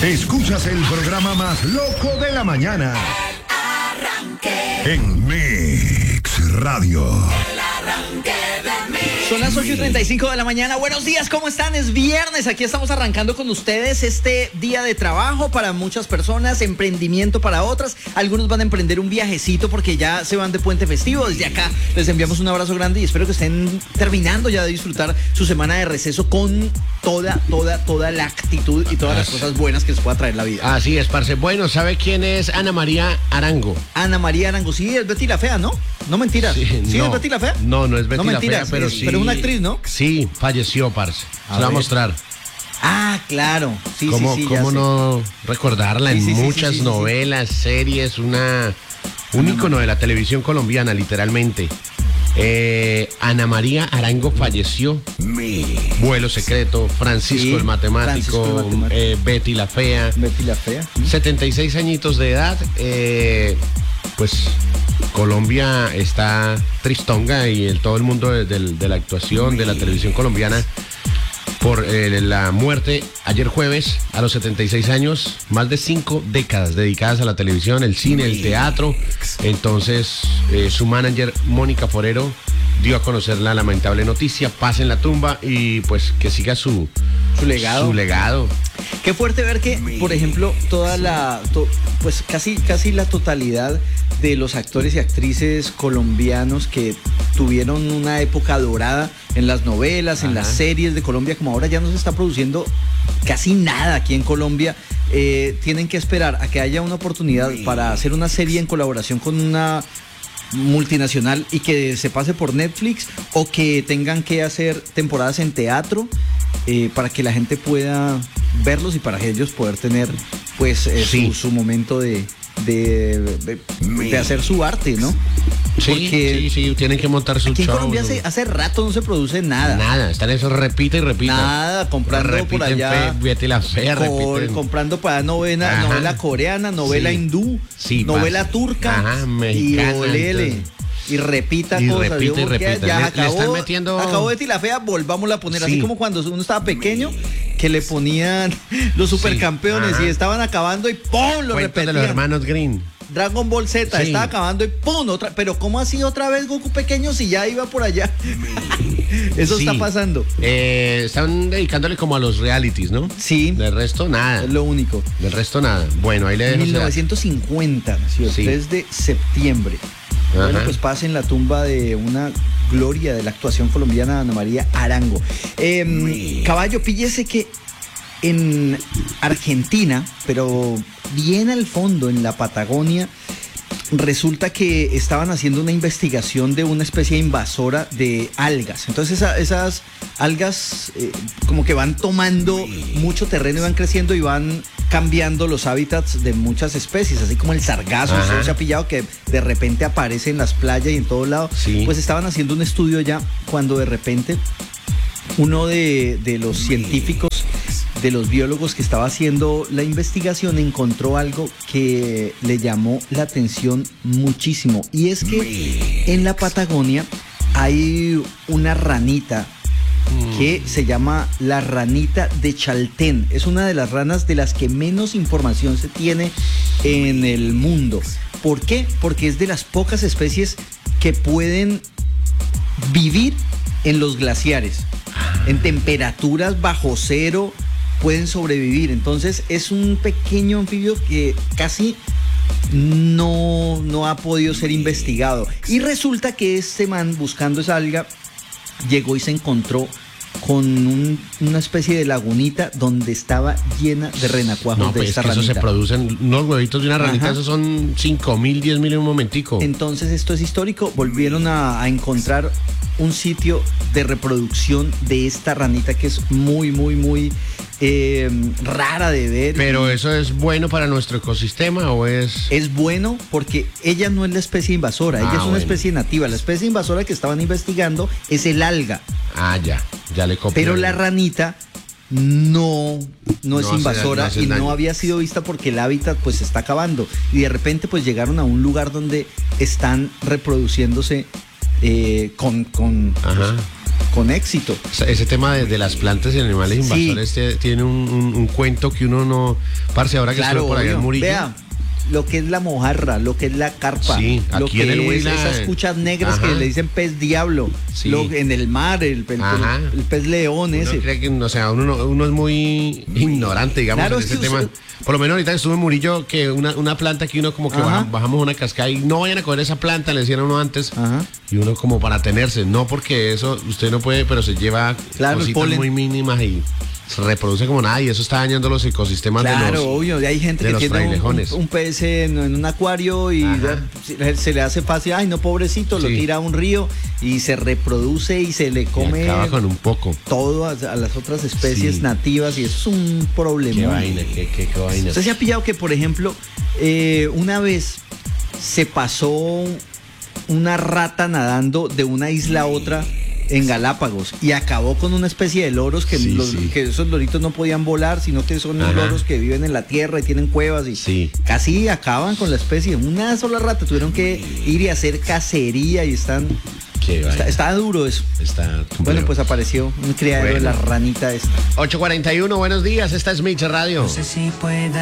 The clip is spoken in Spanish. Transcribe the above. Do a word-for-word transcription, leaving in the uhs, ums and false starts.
Escuchas el programa más loco de la mañana. El arranque. En Mix Radio. El arranque de Mix. Son las ocho y treinta y cinco de la mañana. Buenos días, ¿cómo están? Es viernes. Aquí estamos arrancando con ustedes este día de trabajo para muchas personas, emprendimiento para otras. Algunos van a emprender un viajecito porque ya se van de puente festivo. Desde acá les enviamos un abrazo grande y espero que estén terminando ya de disfrutar su semana de receso con toda, toda, toda la actitud y todas las cosas buenas que les pueda traer la vida. Así es, parce. Bueno, ¿sabe quién es Ana María Arango? Ana María Arango, sí, es Betty la Fea, ¿no? No mentiras. ¿Sí, ¿Sí no, es Betty la Fea? No, no es Betty no la mentiras, Fea, pero es, sí. Pero es una actriz, ¿no? Sí, falleció, parce. A Se la va a ver. mostrar. Ah, claro. Sí, ¿Cómo, sí, sí. ya cómo sé. no recordarla Sí, en sí, sí, muchas sí, sí, sí, novelas, series, una un ícono de la televisión colombiana, literalmente. Eh, Ana María Arango falleció. Vuelo secreto, Francisco Sí, el matemático, Francisco el matemático. eh, Betty la Fea. Betty la Fea. setenta y seis añitos de edad. eh, pues Colombia está tristonga y el, todo el mundo de, de- de la actuación, de la televisión colombiana, por eh, la muerte ayer jueves a los setenta y seis años, más de cinco décadas dedicadas a la televisión, el cine, el teatro. Entonces eh, su manager Mónica Forero dio a conocer la lamentable noticia, paz en la tumba y pues que siga su, Su legado. su legado. Qué fuerte ver que, por ejemplo, toda la, to- pues casi, casi la totalidad de los actores y actrices colombianos que tuvieron una época dorada en las novelas, en Ajá. las series de Colombia, como ahora ya no se está produciendo casi nada aquí en Colombia, eh, tienen que esperar a que haya una oportunidad para hacer una serie en colaboración con una multinacional y que se pase por Netflix o que tengan que hacer temporadas en teatro eh, para que la gente pueda verlos y para que ellos poder tener pues eh, Sí. su, su momento de, de, de, de hacer su arte, ¿no? Sí, Porque sí, sí, tienen que montar su aquí en show. Colombia su- hace, hace rato no se produce nada. Nada, están eso, repite y repite. Nada, comprando Repiten por allá. Fe- Betty la Fea, Col- repiten. comprando para novela, Ajá. novela coreana, novela Sí. hindú, Sí, novela pasa. turca Ajá, mexicana, y olele. entonces. Y repita Y cosas. repite Yo y creo que repite. ya Le- le acabó, están metiendo- acabó Betty la Fea, volvámosla a poner. Sí. Así como cuando uno estaba pequeño, que le ponían los supercampeones Ajá. y estaban acabando y ¡pum! Lo Cuentos repetían. de los hermanos Green. Dragon Ball Z Sí. estaba acabando y ¡pum! Otra, pero ¿cómo así otra vez Goku pequeño si ya iba por allá? Eso Sí. está pasando. Eh, están dedicándole como a los realities, ¿no? Sí, Del resto, nada. es lo único. Del resto, nada. Bueno, ahí le dejo. mil ese dato. novecientos cincuenta nació, Sí. tres de septiembre. Ajá. Bueno, pues pasa en la tumba de una gloria de la actuación colombiana, Ana María Arango. Eh, caballo, píllese que en Argentina, pero bien al fondo, en la Patagonia, resulta que estaban haciendo una investigación de una especie invasora de algas. Entonces esa- esas algas eh, como que van tomando mucho terreno y van creciendo y van cambiando los hábitats de muchas especies, así como el sargazo, Ajá. usted se ha pillado que de repente aparece en las playas y en todo lado. Sí. Pues estaban haciendo un estudio ya cuando de repente uno de, de los científicos, de los biólogos que estaba haciendo la investigación, encontró algo que le llamó la atención muchísimo. Y es que en la Patagonia hay una ranita que se llama la ranita de Chaltén. Es una de las ranas de las que menos información se tiene en el mundo. ¿Por qué? Porque es de las pocas especies que pueden vivir en los glaciares, en temperaturas bajo cero, pueden sobrevivir. Entonces es un pequeño anfibio que casi no, no ha podido ser investigado. Y resulta que este man, buscando esa alga, llegó y se encontró con un- una especie de lagunita donde estaba llena de renacuajos No, de pues es esta que eso se ranita. producen unos huevitos de una ranita, Ajá. esos son cinco mil, diez mil en un momentico. Entonces esto es histórico, volvieron a, a encontrar un sitio de reproducción de esta ranita que es muy, muy, muy eh, rara de ver. Pero eso es bueno para nuestro ecosistema o es... Es bueno porque ella no es la especie invasora, ella Ah, es una bueno. especie nativa. La especie invasora que estaban investigando es el alga, Ah, ya, ya le copié. pero la ranita no, no es No hace- invasora no hace y no daño. había sido vista porque el hábitat pues se está acabando. Y de repente pues llegaron a un lugar donde están reproduciéndose eh, con, con, Ajá. con éxito. Ese tema de, de las plantas y animales invasores sí. te, tiene un, un, un cuento que uno no... Parce, ahora que claro, estuve por allá en Murillo... Vea, lo que es la mojarra, lo que es la carpa, sí, lo aquí que en el es Huila, esas cuchas negras ajá. que le dicen pez diablo, sí. lo, en el mar, el, el, el, el pez león uno ese. Cree que, o sea, uno, uno es muy ignorante, digamos, claro, en ese sí, tema. usted... Por lo menos ahorita estuve en Murillo, que una, una planta que uno como que baja, bajamos una cascada y no vayan a coger esa planta, le decían a uno antes, ajá. y uno como para tenerse, no porque eso usted no puede, pero se lleva claro, cositas muy mínimas y se reproduce como nada y eso está dañando los ecosistemas claro, de los Claro, obvio, hay gente que tiene un, un, un pez en, en un acuario y se, se le hace fácil, ay no pobrecito, sí. lo tira a un río y se reproduce y se le come y acaba con un poco todo a, a las otras especies sí. nativas y eso es un problema. Qué vaina, qué, qué, qué vaina. Usted se ha pillado que, por ejemplo, eh, una vez se pasó una rata nadando de una isla a otra en Galápagos y acabó con una especie de loros que, sí, los, sí. que esos loritos no podían volar, sino que son los loros que viven en la tierra y tienen cuevas y sí. casi acaban con la especie. Una sola rata tuvieron que ir y hacer cacería y están... Está, está duro eso. Está bueno, pues apareció un criadero bueno. de la ranita esta. ocho cuarenta y uno, buenos días, esta es Mix Radio. No sé si pueda